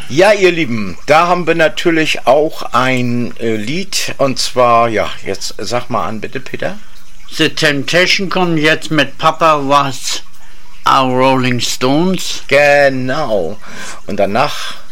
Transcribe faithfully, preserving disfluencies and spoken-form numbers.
Ja, ihr Lieben, da haben wir natürlich auch ein äh, Lied, und zwar, ja, jetzt sag mal an, bitte, Peter. The Temptation kommt jetzt mit Papa Was Our Rolling Stones. Genau. Und danach